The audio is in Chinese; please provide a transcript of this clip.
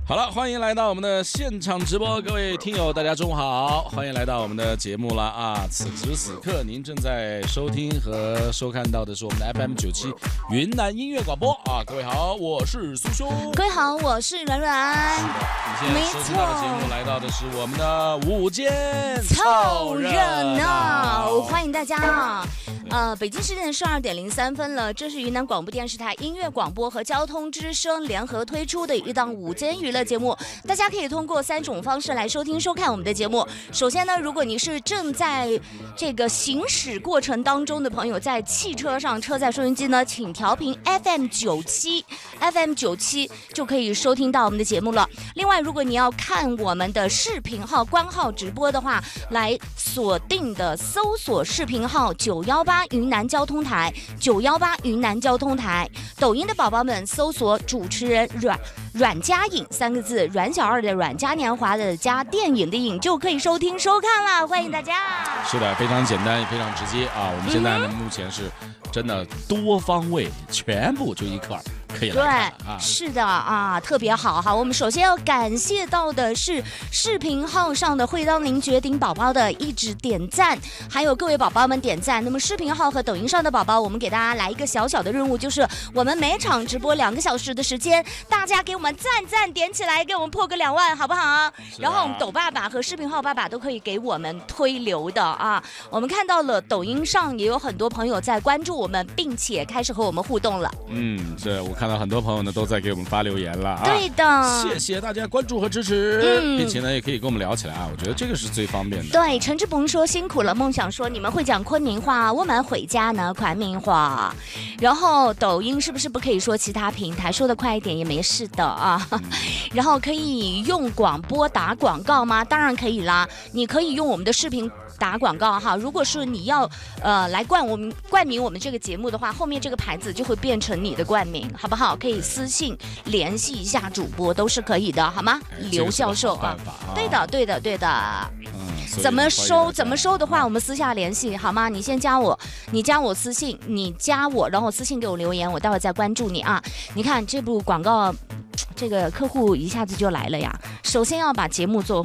好了，欢迎来到我们的现场直播，各位听友，大家中午好，欢迎来到我们的节目了啊！此时此刻，您正在收听和收看到的是我们的 FM97云南音乐广播啊！各位好，我是苏兄， 各位好，我是软软。 你现在收听到的节目来到的是我们的午间凑热闹，欢迎大家啊！北京时间12:03了，这是云南广播电视台音乐广播和交通之声联合推出的一档午间娱乐节目，大家可以通过3种方式来收听收看我们的节目。首先呢，如果你是正在这个行驶过程当中的朋友，在汽车上车载收音机呢，请调频 FM97 就可以收听到我们的节目了。另外，如果你要看我们的视频号官号直播的话，来锁定的搜索视频号918云南交通台，918云南交通台。抖音的宝宝们搜索主持人阮佳颖3个字，阮小二的阮，嘉年华的嘉，电影的影，就可以收听收看了，欢迎大家。 是的，非常简单，也非常直接啊！我们现在呢，目前是真的多方位，全部就一块儿。可以来看啊， 是的啊，特别好哈。我们首先要感谢到的是视频号上的会当凌绝顶宝宝的一直点赞，还有各位宝宝们点赞。那么视频号和抖音上的宝宝，我们给大家来一个小小的任务，就是我们每场直播2个小时的时间，大家给我们赞点起来，给我们破个2万，好不好？然后我们抖爸爸和视频号爸爸都可以给我们推流的啊。我们看到了抖音上也有很多朋友在关注我们，并且开始和我们互动了。 是我看到很多朋友呢都在给我们发留言了啊， 对的， 谢谢大家关注和支持，并且呢也可以跟我们聊起来啊，我觉得这个是最方便的。 对，陈志鹏说辛苦了，梦想说你们会讲昆明话，我们回家呢昆明话。然后抖音是不是不可以说其他平台，说的快一点也没事的啊。然后可以用广播打广告吗？当然可以啦，你可以用我们的视频打广告哈。如果是你要来冠名我们这个节目的话，后面这个牌子就会变成你的冠名，好不好？可以私信联系一下主播，都是可以的，好吗？刘教授啊，对的。怎么收的话，我们私下联系好吗？你先加我，你加我私信，你加我，然后私信给我留言，我待会再关注你啊。你看这部广告。这个客户一下子就来了呀！首先要把节目做